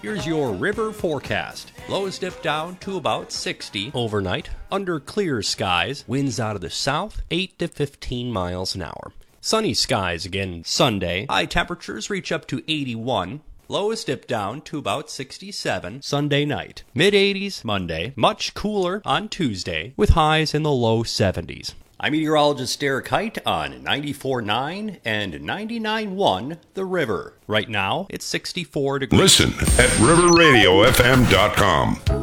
Here's your river forecast. Lows dip down to about 60 overnight. Under clear skies, winds out of the south, 8 to 15 miles an hour. Sunny skies again Sunday. High temperatures reach up to 81. Lows dip down to about 67 Sunday night. Mid-80s Monday. Much cooler on Tuesday with highs in the low 70s. I'm meteorologist Derek Height on 94.9 and 99.1 The River. Right now, it's 64 degrees. Listen at riverradiofm.com.